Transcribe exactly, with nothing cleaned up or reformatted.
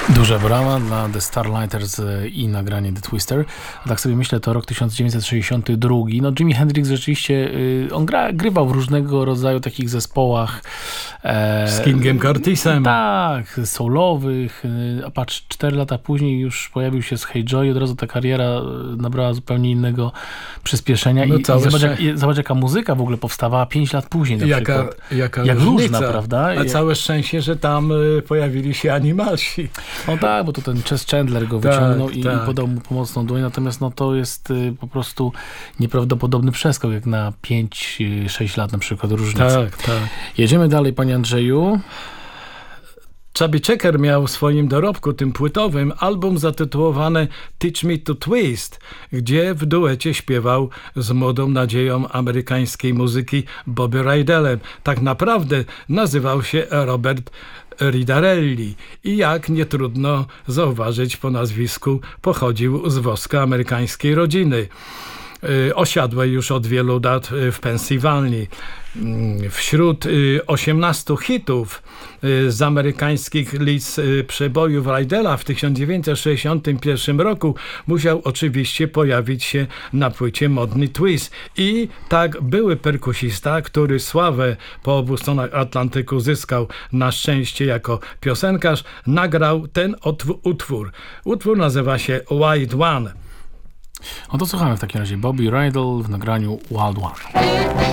Duża brawa dla The Starlighters i nagranie The Twister. A tak sobie myślę, to rok tysiąc dziewięćset sześćdziesiąty drugi. No Jimi Hendrix rzeczywiście, on gra, grywał w różnego rodzaju takich zespołach. E, Z Kingiem Curtisem. Tak, soulowych. A patrz, cztery lata później już pojawił się z Hey Joy. Od razu ta kariera nabrała zupełnie innego przyspieszenia. No I, i zobacz, szczę... jak, zobacz, jaka muzyka w ogóle powstawała pięć lat później na jaka, przykład. Jaka jak różnica. różna, prawda? A całe szczęście, że tam y, pojawili się Animalsi. No tak, bo to ten Chess Chandler go wyciągnął tak, i, tak. i podał mu pomocną dłoń, natomiast no to jest y, po prostu nieprawdopodobny przeskok, jak na pięć sześć lat na przykład różnicy. Tak, tak. Jedziemy dalej, panie Andrzeju. Chubby Checker miał w swoim dorobku, tym płytowym, album zatytułowany Teach Me to Twist, gdzie w duecie śpiewał z młodą nadzieją amerykańskiej muzyki Bobby Rydellem. Tak naprawdę nazywał się Robert Ridarelli i jak nie trudno zauważyć po nazwisku, pochodził z włosko-amerykańskiej rodziny. Osiadłej już od wielu lat w Pensylwanii. Wśród osiemnastu hitów z amerykańskich list przebojów Rydella w tysiąc dziewięćset sześćdziesiątym pierwszym roku musiał oczywiście pojawić się na płycie Modny Twist. I tak były perkusista, który sławę po obu stronach Atlantyku zyskał na szczęście jako piosenkarz, nagrał ten utwór. Utwór nazywa się Wild One. No to słuchamy w takim razie Bobby Rydell w nagraniu Wild One.